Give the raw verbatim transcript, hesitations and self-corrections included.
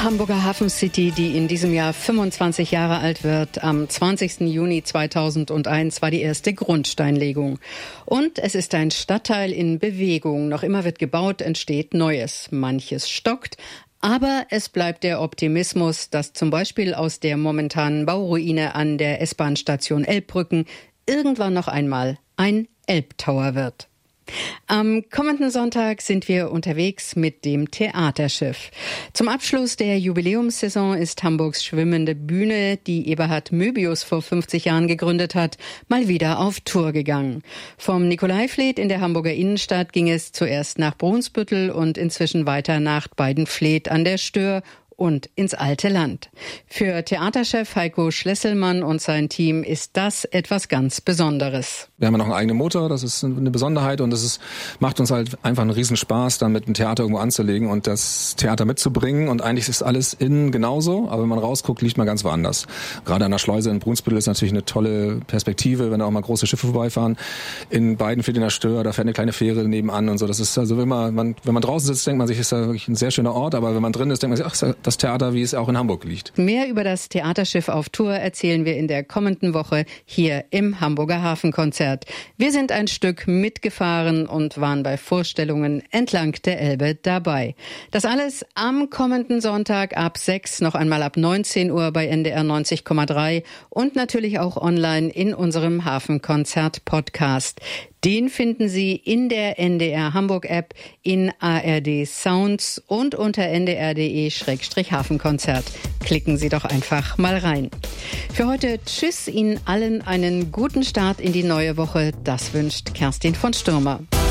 Hamburger Hafen City, die in diesem Jahr fünfundzwanzig Jahre alt wird. Am zwanzigsten Juni zweitausendeins war die erste Grundsteinlegung. Und es ist ein Stadtteil in Bewegung. Noch immer wird gebaut, entsteht Neues. Manches stockt. Aber es bleibt der Optimismus, dass zum Beispiel aus der momentanen Bauruine an der S-Bahn-Station Elbbrücken irgendwann noch einmal ein Elbtower wird. Am kommenden Sonntag sind wir unterwegs mit dem Theaterschiff. Zum Abschluss der Jubiläumssaison ist Hamburgs schwimmende Bühne, die Eberhard Möbius vor fünfzig Jahren gegründet hat, mal wieder auf Tour gegangen. Vom Nikolaivliet in der Hamburger Innenstadt ging es zuerst nach Brunsbüttel und inzwischen weiter nach Beidenfleet an der Stör und ins alte Land. Für Theaterchef Heiko Schlesselmann und sein Team ist das etwas ganz Besonderes. Wir haben ja noch einen eigenen Motor, das ist eine Besonderheit und es ist, macht uns halt einfach einen Riesenspaß, dann mit dem Theater irgendwo anzulegen und das Theater mitzubringen und eigentlich ist alles innen genauso, aber wenn man rausguckt, liegt man ganz woanders. Gerade an der Schleuse in Brunsbüttel ist natürlich eine tolle Perspektive, wenn da auch mal große Schiffe vorbeifahren. In Beidenfleet in der Stör, da fährt eine kleine Fähre nebenan und so. Das ist also, wenn man, man wenn man draußen sitzt, denkt man sich, ist da wirklich ein sehr schöner Ort, aber wenn man drin ist, denkt man sich, ach, ist ja das Theater, wie es auch in Hamburg liegt. Mehr über das Theaterschiff auf Tour erzählen wir in der kommenden Woche hier im Hamburger Hafenkonzert. Wir sind ein Stück mitgefahren und waren bei Vorstellungen entlang der Elbe dabei. Das alles am kommenden Sonntag ab sechs, noch einmal ab neunzehn Uhr bei N D R neunzig Komma drei und natürlich auch online in unserem Hafenkonzert-Podcast. Den finden Sie in der N D R Hamburg-App, in A R D Sounds und unter n d r punkt d e Schrägstrich Hafenkonzert. Klicken Sie doch einfach mal rein. Für heute tschüss, Ihnen allen einen guten Start in die neue Woche. Das wünscht Kerstin von Stürmer.